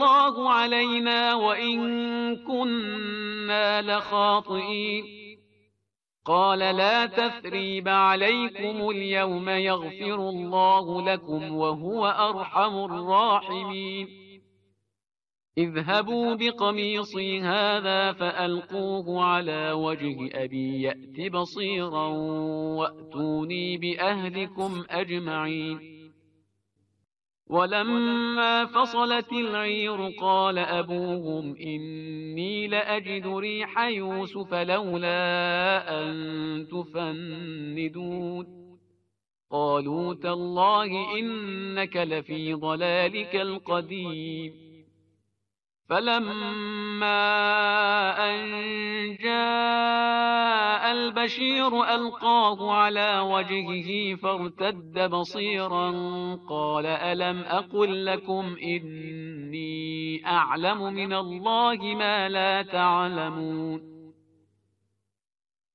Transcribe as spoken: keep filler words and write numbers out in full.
الله علينا وإن كنا لخاطئين. قال لا تثريب عليكم اليوم يغفر الله لكم وهو أرحم الراحمين. اذهبوا بقميصي هذا فألقوه على وجه أبي يأت بصيرا وأتوني بأهلكم أجمعين. ولما فصلت العير قال أبوهم إني لأجد ريح يوسف لولا أن تفندون. قالوا تالله إنك لفي ضلالك القديم. فلما أن جاء البشير ألقاه على وجهه فارتد بصيرا قال ألم أقل لكم إني أعلم من الله ما لا تعلمون.